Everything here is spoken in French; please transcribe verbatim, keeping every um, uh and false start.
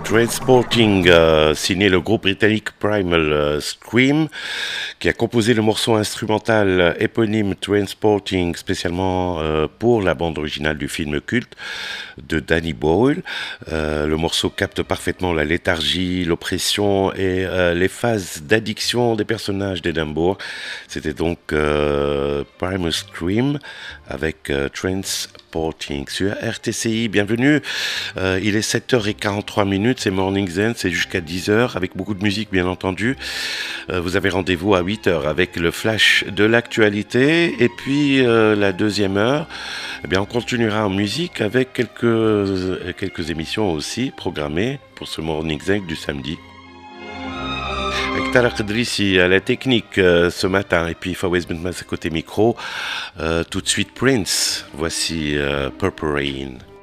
Trainspotting, euh, signé le groupe britannique Primal euh, Scream, qui a composé le morceau instrumental éponyme Trainspotting spécialement euh, pour la bande originale du film culte de Danny Boyle. Euh, le morceau capte parfaitement la léthargie, l'oppression et euh, les phases d'addiction des personnages d'Edinburgh. C'était donc euh, Primal Scream avec euh, Trainspotting sur R T C I. Bienvenue, euh, il est sept heures quarante-trois minutes, c'est Morning Zen, c'est jusqu'à dix heures avec beaucoup de musique bien entendu. Euh, vous avez rendez-vous à huit heures avec le flash de l'actualité et puis euh, la deuxième heure, eh bien, on continuera en musique avec quelques, quelques émissions aussi programmées pour ce Morning Zen du samedi. Avec Tarek Drissi à la technique euh, ce matin et puis Fawez Bentmas à côté micro. Euh, tout de suite Prince, voici euh, Purple Rain.